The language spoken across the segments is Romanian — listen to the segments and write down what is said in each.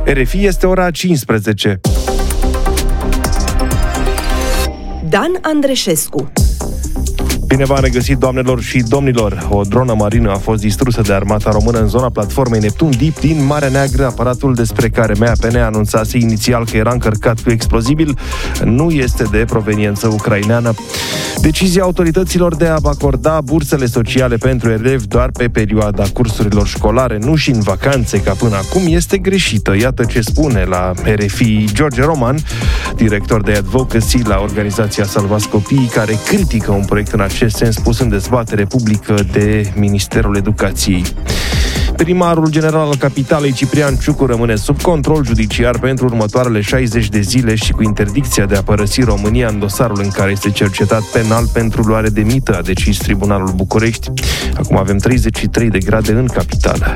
RFI, este ora 15. Dan Andreșescu. Bine v-am regăsit, doamnelor și domnilor! O dronă marină a fost distrusă de armata română în zona platformei Neptun Deep din Marea Neagră. Aparatul despre care MAPN anunțase inițial că era încărcat cu explozibil nu este de proveniență ucraineană. Decizia autorităților de a acorda bursele sociale pentru elevi doar pe perioada cursurilor școlare, nu și în vacanțe ca până acum, este greșită. Iată ce spune la RFI George Roman, director de advocacy la organizația Salvați Copiii, care critică un proiect în acest sens pus în dezbatere publică de Ministerul Educației. Primarul general al capitalei, Ciprian Ciucu, rămâne sub control judiciar pentru următoarele 60 de zile și cu interdicția de a părăsi România în dosarul în care este cercetat penal pentru luare de mită, a decis Tribunalul București. Acum avem 33 de grade în capitală.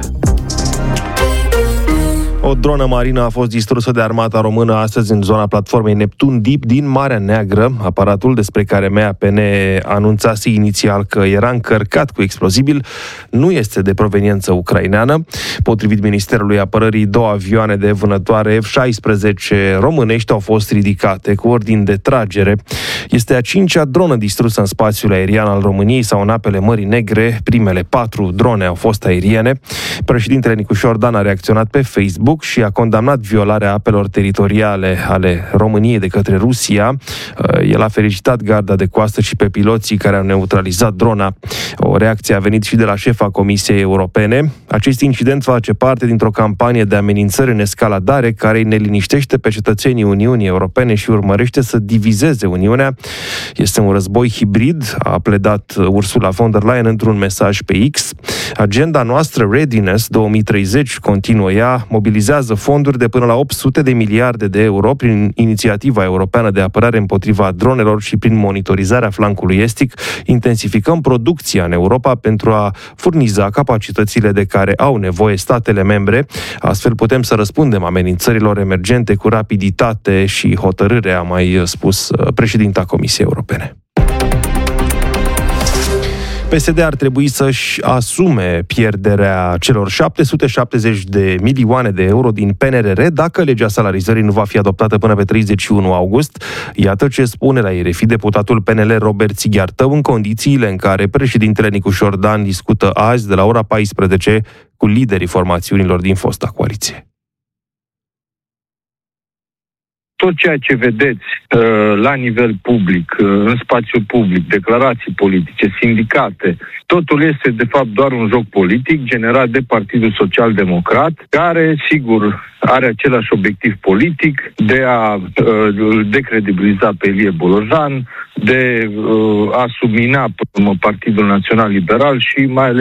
O dronă marină a fost distrusă de armata română astăzi în zona platformei Neptun Deep din Marea Neagră. Aparatul despre care MAPN anunțase inițial că era încărcat cu explozibil nu este de proveniență ucraineană. Potrivit Ministerului Apărării, 2 avioane de vânătoare F-16 românești au fost ridicate cu ordin de tragere. Este a 5-a dronă distrusă în spațiul aerian al României sau în apele Mării Negre. Primele 4 drone au fost aeriene. Președintele Nicușor Dan a reacționat pe Facebook și a condamnat violarea apelor teritoriale ale României de către Rusia. El a felicitat garda de coastă și pe piloții care au neutralizat drona. O reacție a venit și de la șefa Comisiei Europene. Acest incident face parte dintr-o campanie de amenințări în escaladare care îi neliniștește pe cetățenii Uniunii Europene și urmărește să divizeze Uniunea. Este un război hibrid, a pledat Ursula von der Leyen într-un mesaj pe X. Agenda noastră Readiness 2030, continuă ea, mobilizează fonduri de până la 800 de miliarde de euro prin inițiativa europeană de apărare împotriva dronelor și prin monitorizarea flancului estic. Intensificăm producția în Europa pentru a furniza capacitățile de care au nevoie statele membre. Astfel putem să răspundem amenințărilor emergente cu rapiditate și hotărâre, a mai spus președinta Comisiei Europene. PSD ar trebui să-și asume pierderea celor 770 de milioane de euro din PNRR dacă legea salarizării nu va fi adoptată până pe 31 august. Iată ce spune la RFI deputatul PNL Robert Sighiartău în condițiile în care președintele Nicușor Dan discută azi de la ora 14 cu liderii formațiunilor din fosta coaliție. Tot ceea ce vedeți la nivel public, în spațiu public, declarații politice, sindicate, totul este de fapt doar un joc politic generat de Partidul Social Democrat, care, sigur, are același obiectiv politic de a decredibiliza pe Ilie Bolojan, de a submina Partidul Național Liberal și mai ales